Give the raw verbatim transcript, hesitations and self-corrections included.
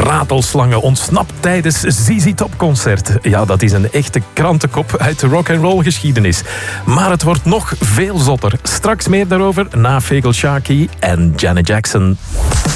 Ratelslangen ontsnapt tijdens Z Z Top concert. Ja, dat is een echte krantenkop uit de rock'n'roll geschiedenis. Maar het wordt nog veel zotter. Straks meer daarover na Fagel Sharkey en Janet Jackson.